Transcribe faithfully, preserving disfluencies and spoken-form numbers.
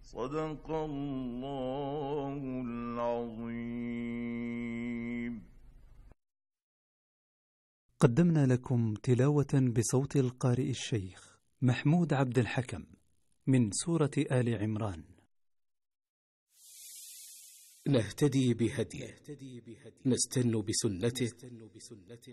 صدق الله العظيم. قدمنا لكم تلاوة بصوت القارئ الشيخ محمود عبد الحكم من سورة آل عمران. نهتدي بهديه، نستن بسنته،